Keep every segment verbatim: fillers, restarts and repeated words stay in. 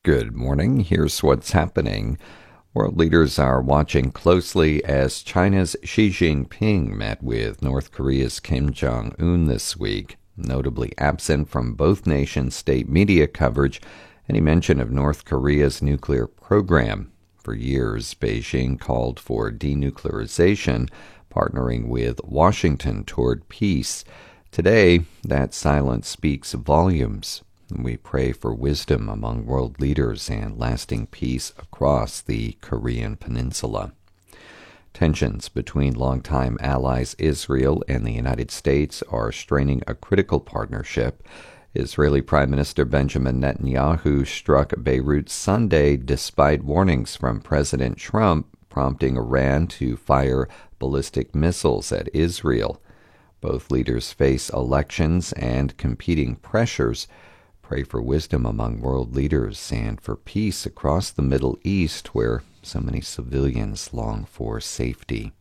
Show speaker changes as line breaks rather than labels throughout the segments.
Good morning. Here's what's happening. World leaders are watching closely as China's Xi Jinping met with North Korea's Kim Jong-un this week. Notably absent from both nations' state media coverage, any mention of North Korea's nuclear program. For years, Beijing called for denuclearization, partnering with Washington toward peace. Today, that silence speaks volumes. We pray for wisdom among world leaders and lasting peace across the Korean peninsula. Tensions between longtime allies Israel and the United States are straining a critical partnership. Israeli Prime Minister Benjamin Netanyahu struck Beirut Sunday despite warnings from President Trump, prompting Iran to fire ballistic missiles at Israel. Both leaders face elections and competing pressures. Pray for wisdom among world leaders and for peace across the Middle East, where so many civilians long for safety.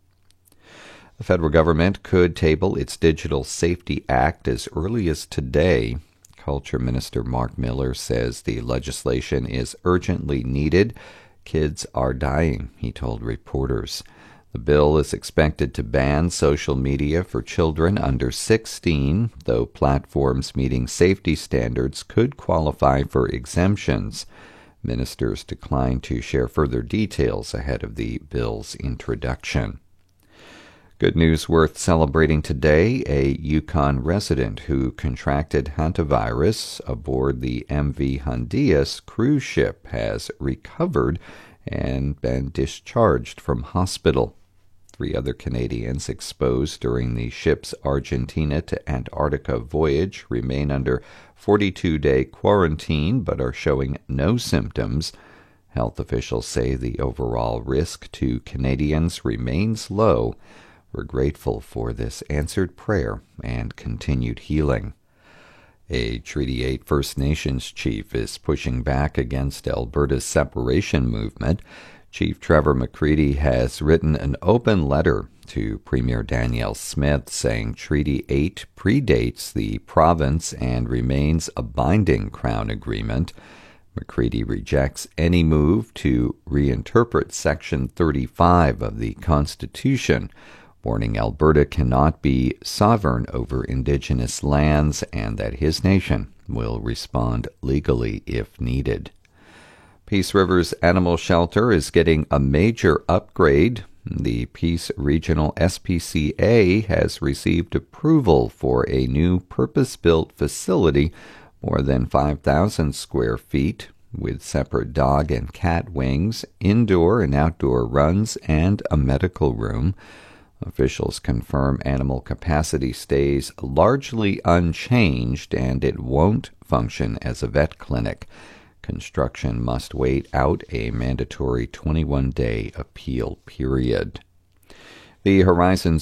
The federal government could table its Digital Safety Act as early as today. Culture Minister Mark Miller says the legislation is urgently needed. Kids are dying, he told reporters. The bill is expected to ban social media for children under sixteen, though platforms meeting safety standards could qualify for exemptions. Ministers declined to share further details ahead of the bill's introduction. Good news worth celebrating today. A Yukon resident who contracted hantavirus aboard the M V Hondias cruise ship has recovered and been discharged from hospital. Three other Canadians exposed during the ship's Argentina to Antarctica voyage remain under forty-two day quarantine but are showing no symptoms. Health officials say the overall risk to Canadians remains low. We're grateful for this answered prayer and continued healing. A Treaty eight First Nations chief is pushing back against Alberta's separation movement. Chief Trevor McCready has written an open letter to Premier Danielle Smith saying Treaty eight predates the province and remains a binding Crown agreement. McCready rejects any move to reinterpret Section thirty-five of the Constitution, warning Alberta cannot be sovereign over Indigenous lands and that his nation will respond legally if needed. Peace River's animal shelter is getting a major upgrade. The Peace Regional S P C A has received approval for a new purpose-built facility, more than five thousand square feet, with separate dog and cat wings, indoor and outdoor runs, and a medical room. Officials confirm animal capacity stays largely unchanged and it won't function as a vet clinic. Construction must wait out a mandatory twenty-one day appeal period. The Horizon